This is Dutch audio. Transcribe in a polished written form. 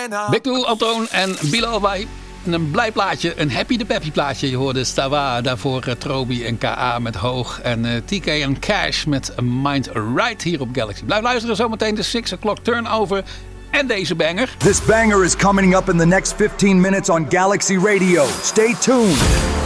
Big Tool, Altoon en Bilal Wahib. Een blij plaatje, een Happy the Peppy plaatje. Je hoorde Stawa, daarvoor Trobi en K.A. met Hoog. En TK en Cash met Mind Right hier op Galaxy. Blijf luisteren, zometeen de 6 o'clock turnover en deze banger. This banger is coming up in the next 15 minutes on Galaxy Radio. Stay tuned.